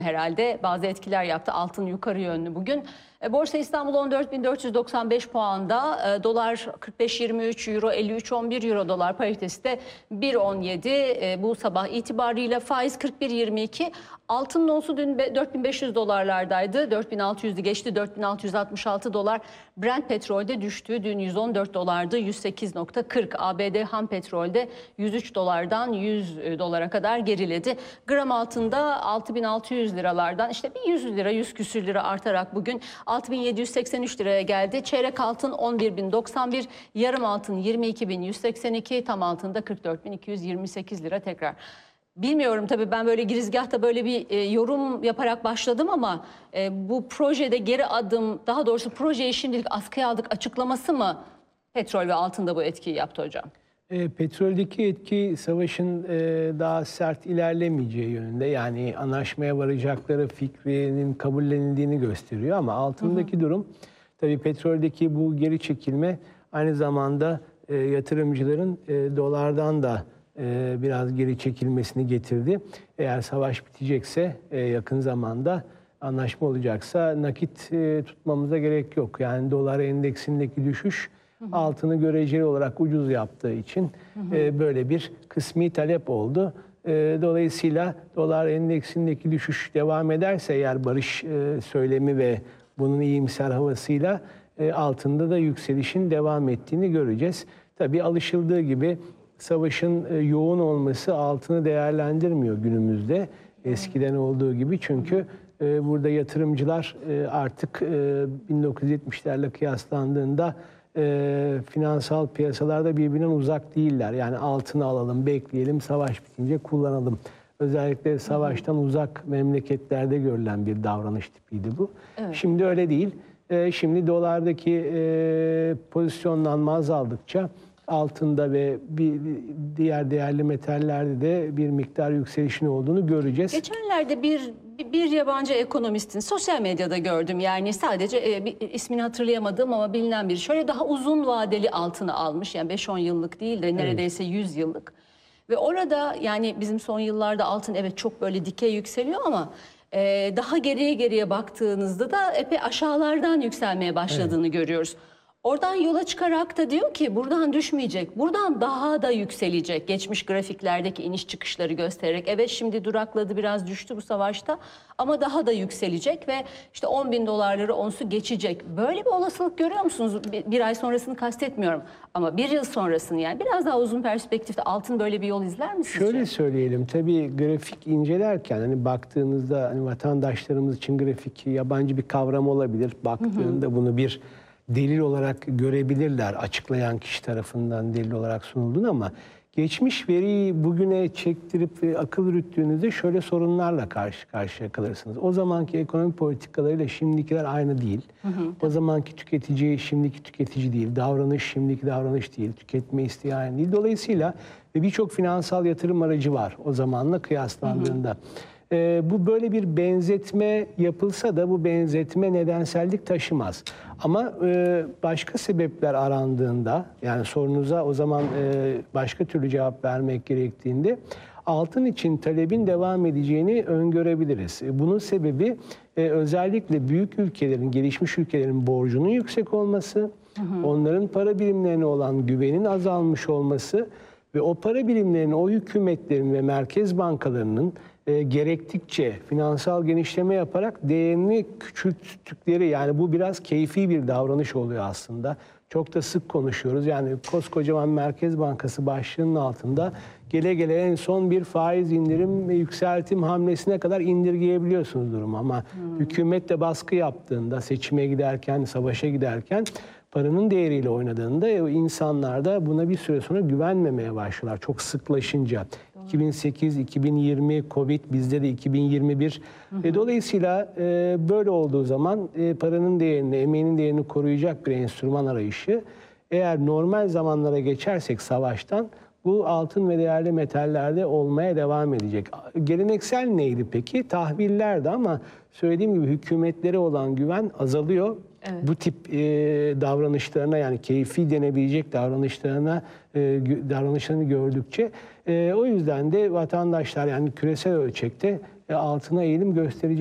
herhalde bazı etkiler yaptı. Altın yukarı yönlü bugün. Borsa İstanbul 14.495 puanda. Dolar 45.23, Euro 53.11, Euro dolar paritesi de 1.17. Bu sabah itibarıyla faiz 41.22. Altının onsu dün 4.500 dolarlardaydı. 4.600'ü geçti. 4.666 dolar. Brent petrolde düştü. Dün 114 dolardı. 108.40. ABD ham petrolde 103 dolardan 100 dolara kadar geriledi. Gram altında 6.600 liralardan işte bir 100 lira 100 küsür lira artarak bugün 6.783 liraya geldi. Çeyrek altın 11.091, yarım altın 22.182, tam altında 44.228 lira tekrar. Bilmiyorum tabii, ben böyle girizgahta böyle bir yorum yaparak başladım ama bu projede geri adım, daha doğrusu projeyi şimdilik askıya aldık açıklaması mı petrol ve altında bu etkiyi yaptı hocam? Petroldeki etki savaşın daha sert ilerlemeyeceği yönünde, yani anlaşmaya varacakları fikrinin kabullenildiğini gösteriyor ama altındaki durum, tabii petroldeki bu geri çekilme aynı zamanda yatırımcıların dolardan da biraz geri çekilmesini getirdi. Eğer savaş bitecekse, yakın zamanda anlaşma olacaksa nakit tutmamıza gerek yok. Yani dolar endeksindeki düşüş altını göreceli olarak ucuz yaptığı için böyle bir kısmi talep oldu. Dolayısıyla dolar endeksindeki düşüş devam ederse eğer, barış söylemi ve bunun iyimser havasıyla altında da yükselişin devam ettiğini göreceğiz. Tabii alışıldığı gibi savaşın yoğun olması altını değerlendirmiyor günümüzde eskiden olduğu gibi. Çünkü burada yatırımcılar artık 1970'lerle kıyaslandığında finansal piyasalarda birbirinden uzak değiller. Yani altını alalım, bekleyelim, savaş bitince kullanalım. Özellikle savaştan uzak memleketlerde görülen bir davranış tipiydi bu. Evet. Şimdi öyle değil. Şimdi dolardaki pozisyonlanma azaldıkça altında ve diğer değerli metallerde de bir miktar yükselişin olduğunu göreceğiz. Geçenlerde bir yabancı ekonomistin sosyal medyada gördüm, yani sadece ismini hatırlayamadım ama bilinen biri, şöyle daha uzun vadeli altını almış, yani 5-10 yıllık değil de neredeyse 100 yıllık. Ve orada yani bizim son yıllarda altın evet çok böyle dikey yükseliyor ama daha geriye baktığınızda da epey aşağılardan yükselmeye başladığını görüyoruz. Oradan yola çıkarak da diyor ki buradan düşmeyecek, buradan daha da yükselecek. Geçmiş grafiklerdeki iniş çıkışları göstererek, evet şimdi durakladı, biraz düştü bu savaşta ama daha da yükselecek ve işte 10.000 dolarları onsu geçecek. Böyle bir olasılık görüyor musunuz? Bir ay sonrasını kastetmiyorum ama bir yıl sonrasını, yani biraz daha uzun perspektifte altın böyle bir yol izler mi sizce? Şöyle söyleyelim, tabii grafik incelerken hani baktığınızda, hani vatandaşlarımız için grafik yabancı bir kavram olabilir. Baktığında bunu bir delil olarak görebilirler, açıklayan kişi tarafından delil olarak sunulduğunu, ama geçmiş veriyi bugüne çektirip akıl yürüttüğünüzde şöyle sorunlarla karşı karşıya kalırsınız. O zamanki ekonomi politikalarıyla şimdikiler aynı değil. O zamanki tüketici şimdiki tüketici değil, davranış şimdiki davranış değil, tüketme isteği aynı değil. Dolayısıyla birçok finansal yatırım aracı var o zamanla kıyaslandığında. Bu böyle bir benzetme yapılsa da bu benzetme nedensellik taşımaz. Ama başka sebepler arandığında, yani sorunuza o zaman başka türlü cevap vermek gerektiğinde altın için talebin devam edeceğini öngörebiliriz. Bunun sebebi özellikle büyük ülkelerin, gelişmiş ülkelerin borcunun yüksek olması, onların para birimlerine olan güvenin azalmış olması ve o para birimlerinin, o hükümetlerin ve merkez bankalarının gerektikçe finansal genişleme yaparak değerini küçülttükleri, yani bu biraz keyfi bir davranış oluyor aslında. Çok da sık konuşuyoruz. Yani koskocaman Merkez Bankası başlığının altında gele gele en son bir faiz indirim ve yükseltim hamlesine kadar indirgeyebiliyorsunuz durumu. Ama hükümet de baskı yaptığında, seçime giderken, savaşa giderken paranın değeriyle oynadığında insanlar da buna bir süre sonra güvenmemeye başlıyorlar. Çok sıklaşınca. 2008, 2020, Covid, bizde de 2021. Dolayısıyla böyle olduğu zaman paranın değerini, emeğinin değerini koruyacak bir enstrüman arayışı. Eğer normal zamanlara geçersek savaştan, bu altın ve değerli metallerde olmaya devam edecek. Geleneksel neydi peki? Tahvillerdi, ama söylediğim gibi hükümetlere olan güven azalıyor. Evet. Bu tip davranışlarına, yani keyfi denebilecek davranışlarını gördükçe o yüzden de vatandaşlar, yani küresel ölçekte altına eğilim gösterecek.